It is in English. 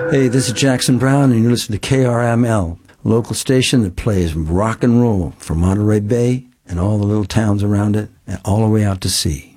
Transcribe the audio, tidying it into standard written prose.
Hey, this is Jackson Brown, and you listen to KRML, a local station that plays rock and roll from Monterey Bay and all the little towns around it, and all the way out to sea.